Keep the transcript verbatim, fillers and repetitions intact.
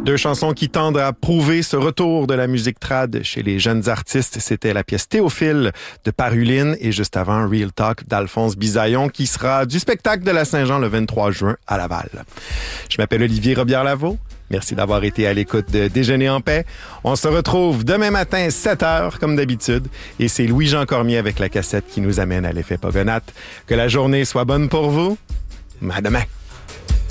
Deux chansons qui tendent à prouver ce retour de la musique trad chez les jeunes artistes. C'était la pièce Théophile de Paruline et juste avant Real Talk d'Alphonse Bisaillon qui sera du spectacle de la Saint-Jean le vingt-trois juin à Laval. Je m'appelle Olivier Robillard-Lavaux. Merci d'avoir été à l'écoute de Déjeuner en paix. On se retrouve demain matin, sept heures, comme d'habitude. Et c'est Louis-Jean Cormier avec la cassette qui nous amène à l'effet Pogonate. Que la journée soit bonne pour vous. À demain.